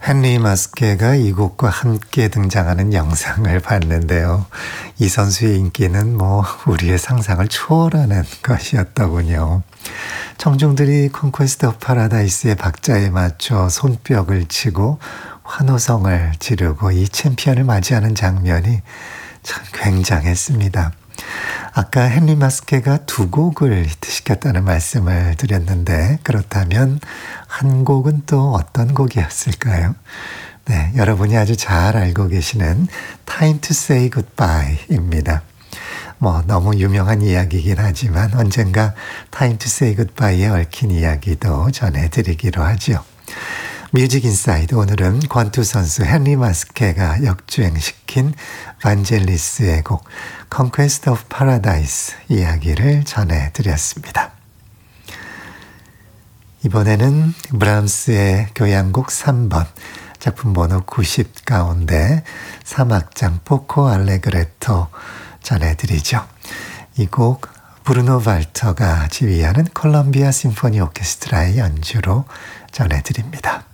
헨리 마스케가 이 곡과 함께 등장하는 영상을 봤는데요. 이 선수의 인기는 우리의 상상을 초월하는 것이었더군요. 청중들이 컨퀘스트 오브 파라다이스의 박자에 맞춰 손뼉을 치고 환호성을 지르고 이 챔피언을 맞이하는 장면이 참 굉장했습니다. 아까 헨리 마스케가 두 곡을 히트시켰다는 말씀을 드렸는데 그렇다면 한 곡은 또 어떤 곡이었을까요? 네, 여러분이 아주 잘 알고 계시는 Time to Say Goodbye입니다. 너무 유명한 이야기이긴 하지만 언젠가 Time to Say Goodbye에 얽힌 이야기도 전해드리기로 하죠. 뮤직 인사이드 오늘은 권투 선수 헨리 마스케가 역주행시킨 반젤리스의 곡 Conquest of Paradise 이야기를 전해드렸습니다. 이번에는 브람스의 교향곡 3번 작품 번호 90 가운데 3악장 포코 알레그레토 전해드리죠. 이 곡 브루노 발터가 지휘하는 콜롬비아 심포니 오케스트라의 연주로 전해드립니다.